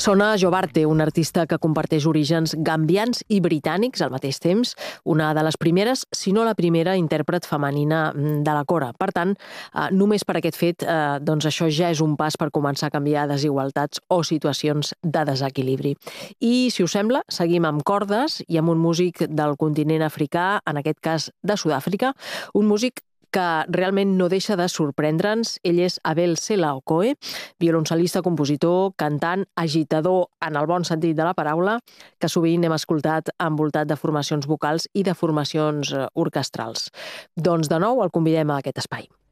Sona Jovarte, un artista que comparteix orígens gambians i britànics al mateix temps, una de les primeres, si no la primera, intèrpret femenina de la cora. Per tant, només per aquest fet, doncs això ja és un pas per començar a canviar desigualtats o situacions de desequilibri. I, si us sembla, seguim amb cordes i amb un músic del continent africà, en aquest cas de Sud-àfrica, un músic que realment no deixa de sorprendre'ns. Ell és Abel Sela Okoye, violoncel·lista, compositor, cantant, agitador en el bon sentit de la paraula, que sovint hem escoltat envoltat de formacions vocals i de formacions orquestrals. Doncs de nou el convidem a aquest espai.